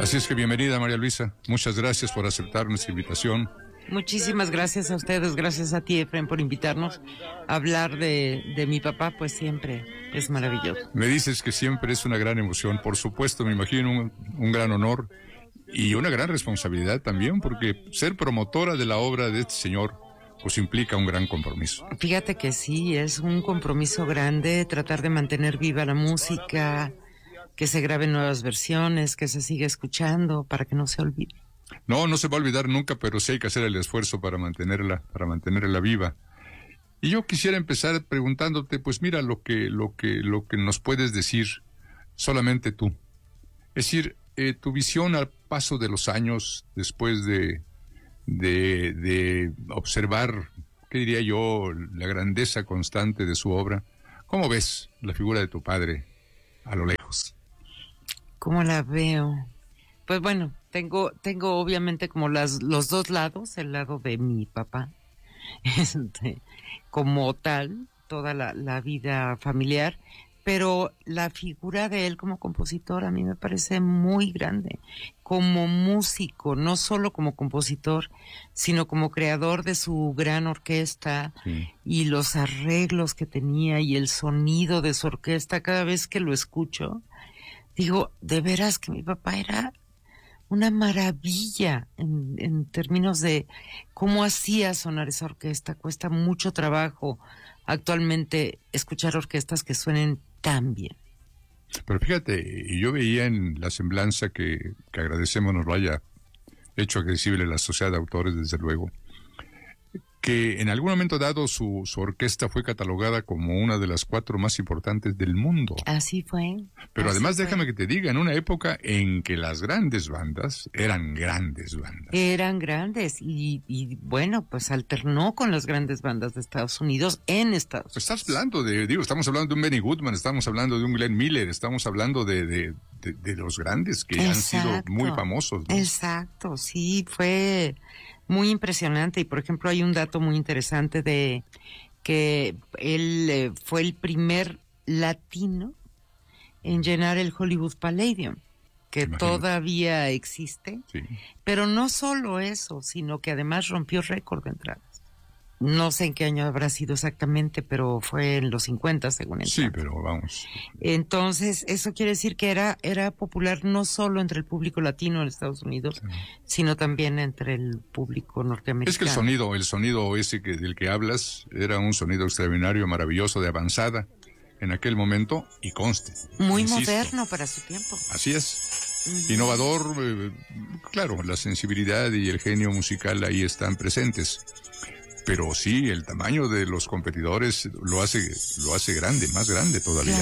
Así es que bienvenida, María Luisa. Muchas gracias por aceptar nuestra invitación. Muchísimas gracias a ustedes, gracias a ti, Efraín, por invitarnos a hablar de mi papá, pues siempre es maravilloso. Me dices que siempre es una gran emoción, por supuesto, me imagino un gran honor y una gran responsabilidad también, porque ser promotora de la obra de este señor, pues implica un gran compromiso. Fíjate que sí, es un compromiso grande, tratar de mantener viva la música, que se graben nuevas versiones, que se siga escuchando, para que no se olvide. No se va a olvidar nunca, pero sí hay que hacer el esfuerzo para mantenerla viva. Y yo quisiera empezar preguntándote, pues mira, lo que nos puedes decir solamente tú. Es decir, tu visión al paso de los años, después de observar, ¿qué diría yo?, la grandeza constante de su obra. ¿Cómo ves la figura de tu padre a lo lejos? ¿Cómo la veo? Pues bueno, tengo obviamente como los dos lados, el lado de mi papá, como tal, toda la vida familiar, pero la figura de él como compositor a mí me parece muy grande, como músico, no solo como compositor, sino como creador de su gran orquesta, sí, y los arreglos que tenía y el sonido de su orquesta. Cada vez que lo escucho, digo, de veras que mi papá era una maravilla en términos de cómo hacía sonar esa orquesta. Cuesta mucho trabajo actualmente escuchar orquestas que suenen tan bien. Pero fíjate, y yo veía en la semblanza que agradecemos nos lo haya hecho accesible la Sociedad de Autores, desde luego, que en algún momento dado su orquesta fue catalogada como una de las 4 más importantes del mundo. Así fue. Pero además déjame que te diga, en una época en que las grandes bandas eran grandes bandas. Eran grandes y bueno, pues alternó con las grandes bandas de Estados Unidos en Estados Unidos. Estás hablando estamos hablando de un Benny Goodman, estamos hablando de un Glenn Miller, estamos hablando de los grandes que han sido muy famosos, ¿no? Exacto, sí, fue muy impresionante. Y por ejemplo hay un dato muy interesante de que él fue el primer latino en llenar el Hollywood Palladium, que todavía existe, sí. Pero no solo eso, sino que además rompió récord de entradas. No sé en qué año habrá sido exactamente, pero fue en los 50, según el Sí, pero vamos. Entonces, eso quiere decir que era popular no solo entre el público latino en Estados Unidos, sí, sino también entre el público norteamericano. Es que el sonido ese del que hablas era un sonido extraordinario, maravilloso, de avanzada en aquel momento, y conste. Muy moderno para su tiempo. Así es. Innovador, claro, la sensibilidad y el genio musical ahí están presentes. Pero sí, el tamaño de los competidores lo hace grande, más grande todavía.